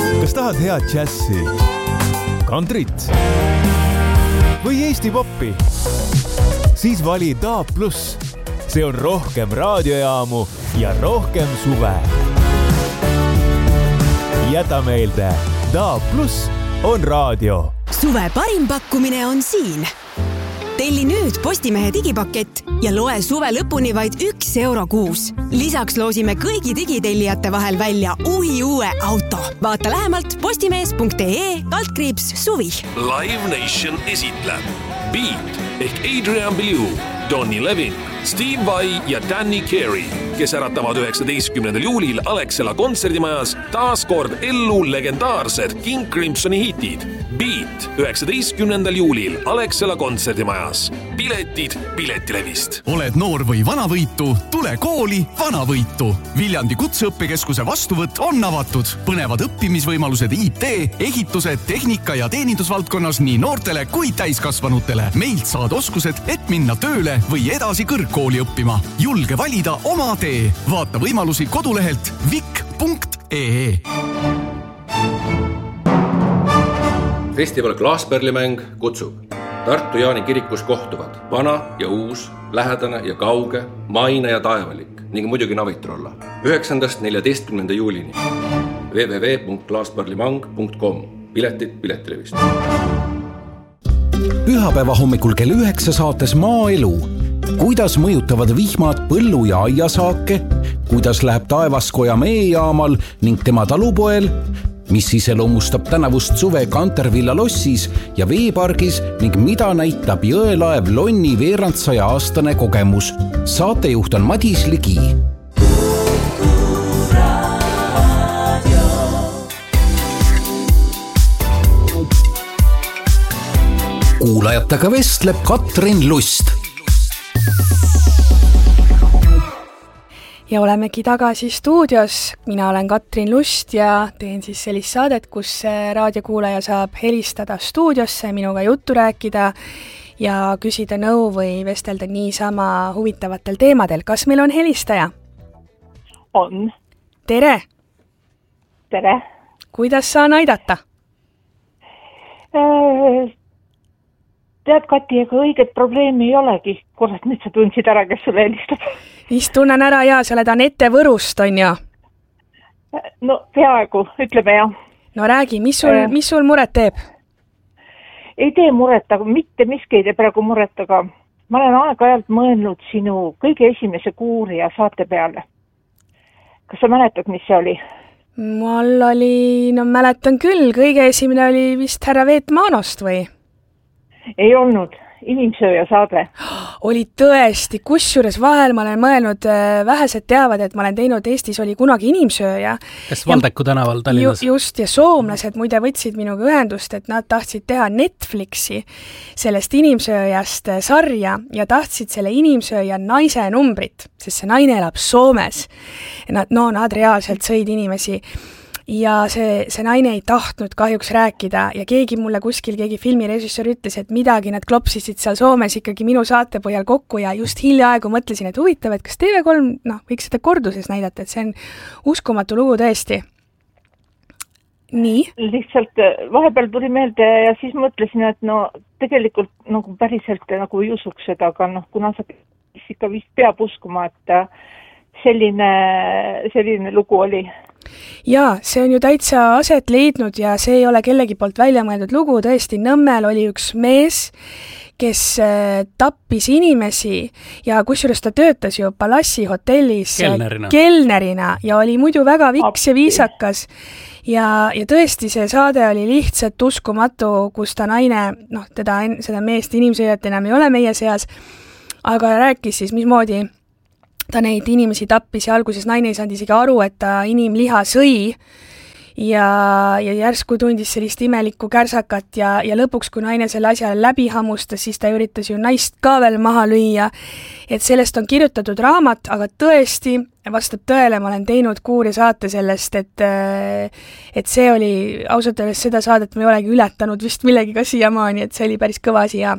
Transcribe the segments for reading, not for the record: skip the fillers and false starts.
Kas tahad head džässi, kantrit või Eesti poppi? Siis vali DAB+. See on rohkem raadiojaamu ja rohkem suve. Jäta meelde, DAB+ on raadio. Suve parim pakkumine on siin. Telli nüüd Postimehe digipakett ja loe suve lõpuni vaid €1 kuus. Lisaks loosime kõigi digitellijate vahel välja uue auto. Vaata lähemalt postimees.ee/suvi. Live Nation esitleb Beat ehk Adrian Belew, Donny Levin, Steve Vai ja Danny Carey, kes äratavad 19. juulil Alexela kontserdimajas taas kord ellu legendaarsed King Crimsoni hitid. Beat 19. juulil Alexela kontserdimajas. Piletid Piletilevist. Oled noor või vanavõitu? Tule kooli Vanavõitu. Viljandi kutseõppekeskuse vastuvõtt on avatud. Põnevad õppimisvõimalused IT, ehituse, tehnika ja teenindusvaldkonnas nii noortele kui täiskasvanutele. Meilt saad oskused, et minna tööle või edasi kõrgkooli õppima. Julge valida oma tee. Vaata võimalusi kodulehelt vik.ee. Festival Klaasperlimäng kutsub. Tartu Jaani kirikus kohtuvad vana ja uus, lähedane ja kauge, maine ja taevalik ning muidugi navitrolla. 9.–14. juulini. www.klaasperlimang.com. Piletid Piletilevist. Pühapäeva hommikul kell 9 saates Maaelu. Kuidas mõjutavad vihmad põllu- ja aiasaake? Kuidas läheb Taevaskoja meejaamal ning tema talupoel? Mis iseloomustab tänavust suve Kantervilla lossis ja veepargis ning mida näitab jõelaev Lonni veerandsaja aastane kogemus? Saatejuht on Madis Ligi. Kuulajatega vestleb Katrin Lust. Ja olemegi tagasi stuudios. Mina olen Katrin Lust ja teen siis sellist saadet, kus raadiokuulaja saab helistada stuudiosse, minuga juttu rääkida ja küsida nõu või vestelda niisama huvitavatel teemadel. Kas meil on helistaja? On. Tere! Tere! Kuidas saan aidata? Tead, Kati, ega õiget probleemi ei olegi. Kurat, nüüd sa tundsid ära, kes sulle helistab. Vist tunnen ära ja sa oled Anette Võrust, on ja? No peaaegu, ütleme jah. No räägi, mis sul muret teeb? Ei tee muret, aga mitte miski ei tee praegu muret, aga ma olen aeg-ajalt mõelnud sinu kõige esimese kuurija saate peale. Kas sa mäletad, mis see oli? Mul oli, mäletan küll, kõige esimene oli vist härra Veet Maanost või? Ei olnud, inimsööja saade. Oli tõesti, kusjuures vahel ma olen mõelnud, vähesed teavad, et ma olen teinud, Eestis oli kunagi inimsööja. Kas Valdeku tänaval Tallinnas? Just, ja soomlased muide võtsid minuga ühendust, et nad tahtsid teha Netflixi sellest inimsööjast sarja ja tahtsid selle inimsööja naise numbrit, sest see naine elab Soomes. Nad reaalselt sõid inimesi. Ja see naine ei tahtnud kahjuks rääkida ja keegi filmirežissöör ütles, et midagi nad klopsisid seal Soomes ikkagi minu saate põhjal kokku ja just hiljaaegu mõtlesin, et huvitav, et kas TV3 võiks seda korduses näidata, et see on uskumatu lugu tõesti. Nii? Lihtsalt vahepeal tuli meelde ja siis mõtlesin, et tegelikult päriselt ei usuks seda, aga kuna sa ikka vist peab uskuma, et selline lugu oli. Jaa, see on ju täitsa aset leidnud ja see ei ole kellegi poolt välja mõeldud lugu. Tõesti, Nõmmel oli üks mees, kes tappis inimesi ja kusjuures ta töötas ju Palassi hotellis kelnerina ja oli muidu väga viks ja viisakas. Ja tõesti, see saade oli lihtsalt uskumatu, kus ta naine, seda meest inimsööjat enam ei ole meie seas, aga rääkis siis, mismoodi ta neid inimesi tappis ja alguses naine ei saanud isegi aru, et ta inimliha sõi ja järsku tundis sellist imelikku kärsakat ja lõpuks, kui naine selle asja läbi hammustas, siis ta üritas ju naist ka veel maha lüüa. Et sellest on kirjutatud raamat, aga tõesti vastab tõele, ma olen teinud kuuri saate sellest, et see oli ausalt öeldes seda saadet me ei olegi ületanud vist millegiga siiamaani, et see oli päris kõva asi ja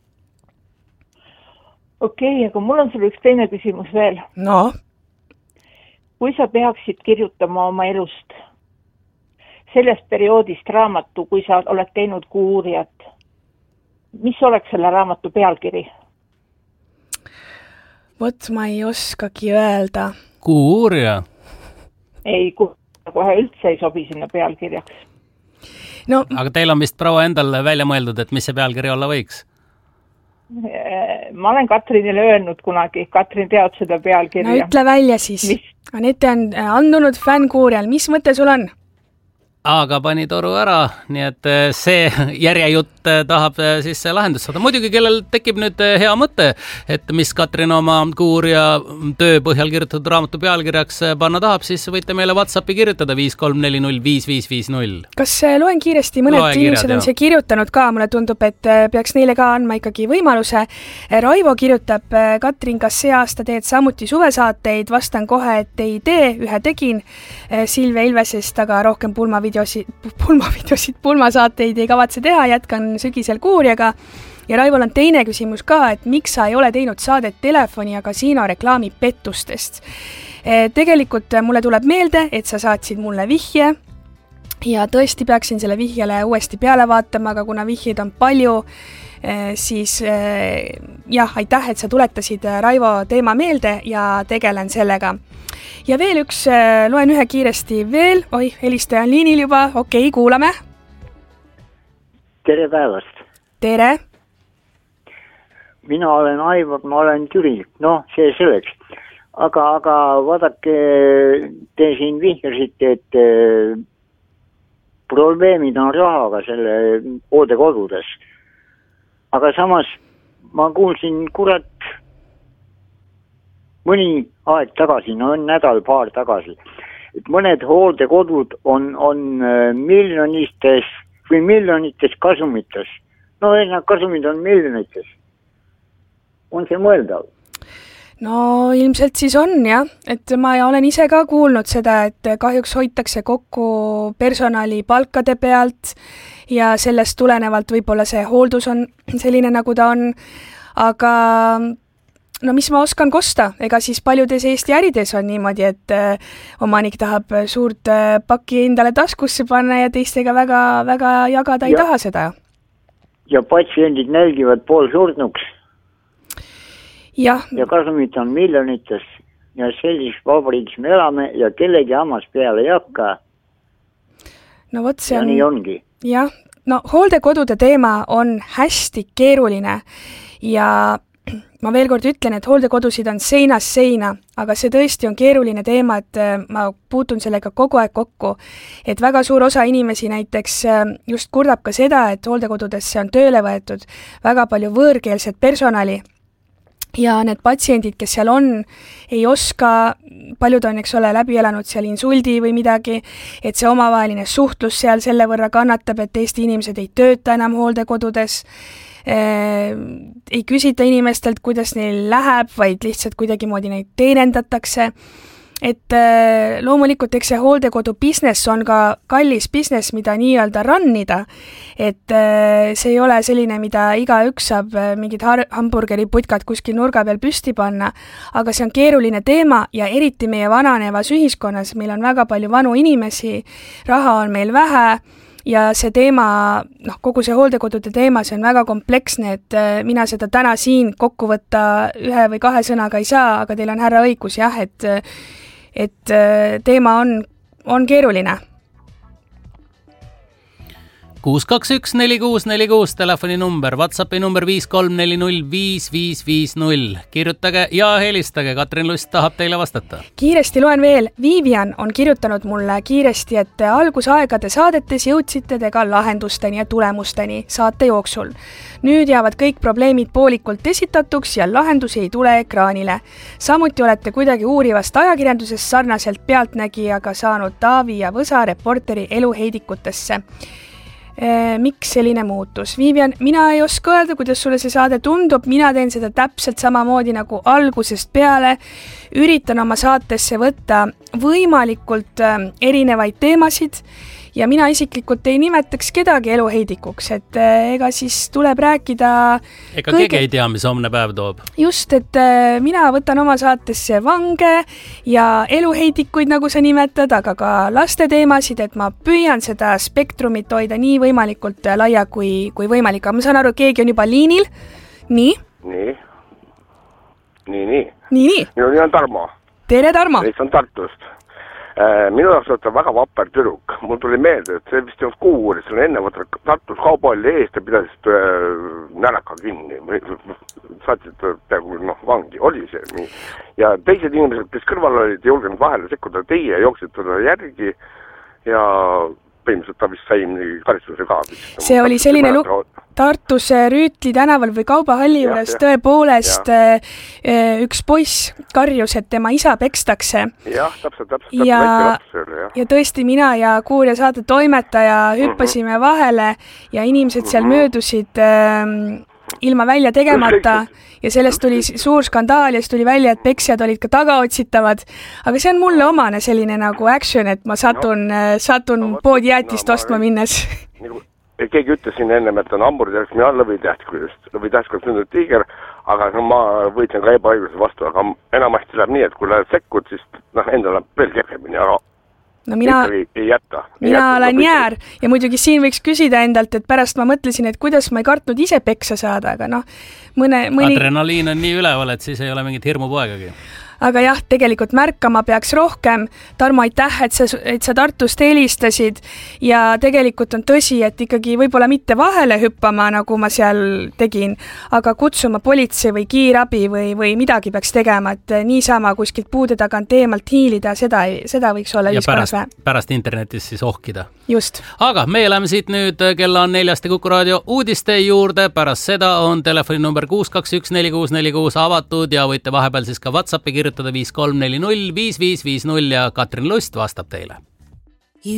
Okei, aga mul on sulle üks teine küsimus veel. No? Kui sa peaksid kirjutama oma elust, sellest perioodist raamatu, kui sa oled teinud Kuuuurijat. Mis oleks selle raamatu pealkiri? Vot ma ei oskagi öelda. Kuuuurija? Ei, kohe üldse ei sobi sinna pealkirjaks. No, aga teil on vist proua endal välja mõeldud, et mis see pealkiri olla võiks? Ma olen Katrinile öelnud kunagi, Katrin tead seda pealkirja. No ütle välja siis. Anette on andunud fännkuurijal. Mis mõte sul on? Aga pani toru ära, nii et see järjejutt tahab siis lahendust saada. Muidugi, kellel tekib nüüd hea mõte, et mis Katrin oma Kuuuurija töö põhjal kirjutatud raamatu pealkirjaks panna tahab, siis võite meile WhatsAppi kirjutada 534055550. Kas loen kiiresti? Mõned inimesed on see kirjutanud ka, mulle tundub, et peaks neile ka andma ikkagi võimaluse. Raivo kirjutab, Katrin, kas see aasta teed samuti suvesaateid? Vastan kohe, et ei tee, ühe tegin Silvia Ilvesest, aga rohkem pulmasaateid ei kavatse teha, jätkan sügisel Kuuurijaga. Ja Raivol on teine küsimus ka, et miks sa ei ole teinud saadet telefoni ja kasiino reklaami pettustest. Tegelikult mulle tuleb meelde, et sa saatsid mulle vihje ja tõesti peaksin selle vihjele uuesti peale vaatama, aga kuna vihjeid on palju, siis jah, aitäh, et sa tuletasid Raivo teema meelde ja tegelen sellega. Ja veel üks, loen ühe kiiresti veel. Oi, helistaja on liinil juba. Okei, kuulame. Tere päevast. Tere. Mina olen Aivar, ma olen Türi. No, see selleks. Aga vaadake, te siin vihjasite, et probleemid on rahaga selle hooldekodudes. Aga samas ma kuulsin, kurat, mõni aeg tagasi, no nädal-paar tagasi, et mõned hooldekodud on miljonites kasumites. No need kasumid on miljonites. On see mõeldav? No ilmselt siis on, jah. Et ma olen ise ka kuulnud seda, et kahjuks hoitakse kokku personali palkade pealt ja sellest tulenevalt võib-olla see hooldus on selline, nagu ta on. Aga no mis ma oskan kosta? Ega siis paljudes Eesti ärides on niimoodi, et omanik tahab suurt pakki endale taskusse panna ja teistega väga jagada ei taha seda. Ja patsiendid nälgivad pool surnuks. Ja kasumid on miljonites ja sellises vabariigis me elame ja kellegi hammas peale ei hakka. No vot see on... Ja nii ongi. Jah, no hooldekodude teema on hästi keeruline ja ma veel kord ütlen, et hooldekodusid on seinast seina, aga see tõesti on keeruline teema, et ma puutun sellega kogu aeg kokku. Et väga suur osa inimesi näiteks just kurdab ka seda, et hooldekodudesse on tööle võetud väga palju võõrkeelset personali ja need patsiendid, kes seal on, ei oska, paljud on, eks ole, läbi elanud seal insuldi või midagi, et see omavaheline suhtlus seal selle võrra kannatab, et Eesti inimesed ei tööta enam hooldekodudes, ei küsita inimestelt, kuidas neil läheb, vaid lihtsalt kuidagimoodi neid teenendatakse. Et loomulikult, eks see hooldekodu business on ka kallis business, mida nii-öelda rannida, et see ei ole selline, mida iga üks saab mingid hamburgeriputkad kuskil nurga peal püsti panna, aga see on keeruline teema ja eriti meie vananevas ühiskonnas, meil on väga palju vanu inimesi, raha on meil vähe ja see teema, kogu see hooldekodude teema, see on väga kompleksne, et mina seda täna siin kokku võtta ühe või kahe sõnaga ei saa, aga teil on härra õigus, jah, et teema on keeruline. 621-4646 telefoni number, WhatsAppi number 534055550. Kirjutage ja helistage, Katrin Lust tahab teile vastata. Kiiresti loen veel. Vivian on kirjutanud mulle kiiresti, et algusaegade saadetes jõudsite te ka lahendusteni ja tulemusteni saate jooksul. Nüüd jäävad kõik probleemid poolikult esitatuks ja lahendusi ei tule ekraanile. Samuti olete kuidagi uurivast ajakirjandusest sarnaselt pealtnägijaga saanud Taavi ja Võsa reporteri eluheidikutesse. Miks selline muutus? Vivian, mina ei oska öelda, kuidas sulle see saade tundub, mina teen seda täpselt samamoodi nagu algusest peale, üritan oma saatesse võtta võimalikult erinevaid teemasid ja mina isiklikult ei nimetaks kedagi eluheidikuks, et ega siis tuleb rääkida ega keegi ei tea, mis homne päev toob. Just, et mina võtan oma saatesse vange ja eluheidikuid, nagu sa nimetad, aga ka laste teemasid, et ma püüan seda spektrumit hoida nii võimalikult laia kui võimalik. Aga ma saan aru, keegi on juba liinil. Nii? Nii. Minu nimi on Tarmo. Tere, Tarmo! See on Tartust. Minu jaoks on väga vapper tüdruk. Mul tuli meelde, et see vist on kuuuris, see on enne võtta Tartus kauballi eest ja pidasid näraka kinni. Saatsid peaaegu vangi, oli see nii. Ja teised inimesed, kes kõrval olid, julgenud vahele sekkuda, teie jooksid teda järgi ja põhimõtteliselt ta vist sai karistuse ka. See oli selline Tartus Rüütli tänaval või Kaubahalli juures tõepoolest üks poiss karjus, et tema isa pekstakse. Jah, täpselt. Ja tõesti mina ja Kuurja saate toimetaja hüppasime vahele ja inimesed seal möödusid ilma välja tegemata ja sellest tuli suur skandaal ja siis tuli välja, et peksjad olid ka tagaotsitavad. Aga see on mulle omane selline nagu action, et ma satun poodi jäätist ostma minnes. Keegi ütles siin ennem, et on hamburgerist, mina olen lõvitähtskult sündinud tiiger, aga ma võitsin ka ebaõigluse vastu, aga enamasti läheb nii, et kui lähed sekkud, siis endal läheb veel kehvemini, aga mina olen jäär ja muidugi siin võiks küsida endalt, et pärast ma mõtlesin, et kuidas ma ei kartnud ise peksa saada, aga adrenaliin on nii üleval, et siis ei ole mingit hirmu poegagi. Aga jah, tegelikult märkama peaks rohkem. Tarmo, aitäh, et sa Tartust helistasid ja tegelikult on tõsi, et ikkagi võib-olla mitte vahele hüppama, nagu ma seal tegin, aga kutsuma politsei või kiirabi või midagi peaks tegema, et niisama kuskilt puude tagant eemalt hiilida, seda võiks olla ühiskonnas vähe. Pärast internetis siis ohkida. Just. Aga meie läheme siit nüüd kella on 4 Kuku raadio uudiste juurde. Pärast seda on telefoninumber 6214646 avatud ja võite vahepeal siis ka WhatsAppi kirjutada 5340 5550 ja Katrin Lust vastab teile.